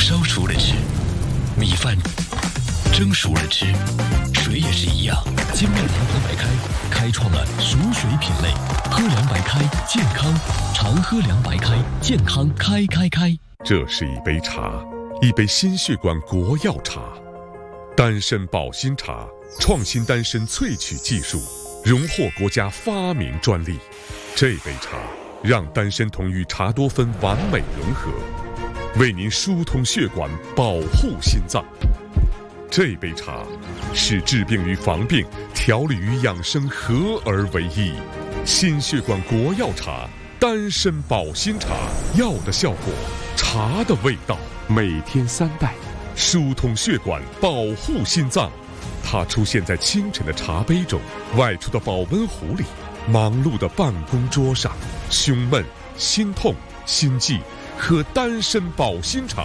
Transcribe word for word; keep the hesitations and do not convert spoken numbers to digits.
烧熟了吃，米饭蒸熟了吃，水也是一样。金麦堂喝白开开创了熟水品类，喝凉白开健康，常喝凉白开健康开开开。 这是一杯茶，一杯心血管国药茶，丹参保心茶，创新丹参萃取技术，荣获国家发明专利。这杯茶让丹参酮与茶多酚完美融合，为您疏通血管，保护心脏。这杯茶是治病与防病、调理与养生合而为一。心血管国药茶，丹参保心茶，药的效果，茶的味道。每天三袋，疏通血管，保护心脏。它出现在清晨的茶杯中，外出的保温壶里，忙碌的办公桌上。胸闷、心痛、心悸，喝丹参保心茶，